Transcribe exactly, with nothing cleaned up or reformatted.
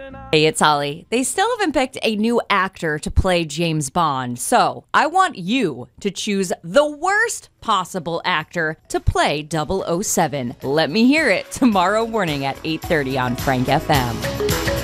Hey, it's Holly. They still haven't picked a new actor to play James Bond, so I want you to choose the worst possible actor to play double oh seven. Let me hear it tomorrow morning at eight thirty on Frank F M.